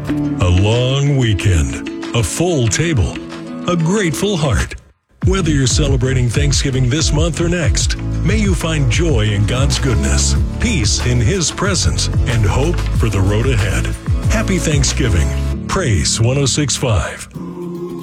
A long weekend, a full table, a grateful heart. Whether you're celebrating Thanksgiving this month or next, may you find joy in God's goodness, peace in His presence, and hope for the road ahead. Happy Thanksgiving. Praise 106.5.